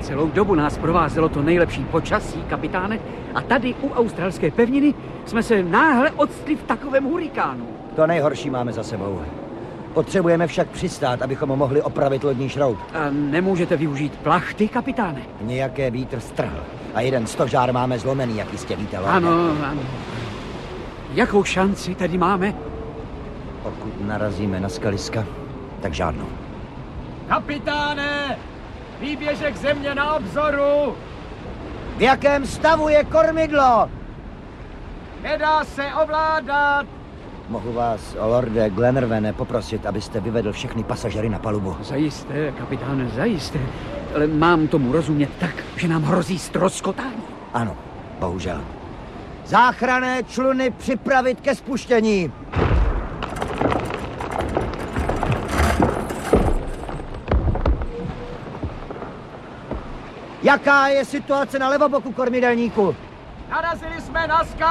Celou dobu nás provázelo to nejlepší počasí, kapitáne, a tady u australské pevniny jsme se náhle octli v takovém hurikánu. To nejhorší máme za sebou. Potřebujeme však přistát, abychom mohli opravit lodní šroub. A nemůžete využít plachty, kapitáne? Nějaké vítr strhl. A jeden stožár máme zlomený, jak jistě víte. Ano. Jakou šanci tady máme? Pokud narazíme na skaliska, tak žádnou. Kapitáne! Výběžek země na obzoru! V jakém stavu je kormidlo? Nedá se ovládat! Mohu vás, lorde Glenarvane, poprosit, abyste vyvedl všechny pasažery na palubu. Zajisté, kapitáne, zajisté. Ale mám tomu rozumět tak, že nám hrozí ztroskotání. Ano, bohužel. Záchranné čluny připravit ke spuštění. Jaká je situace na levoboku kormidelníku? Narazili jsme na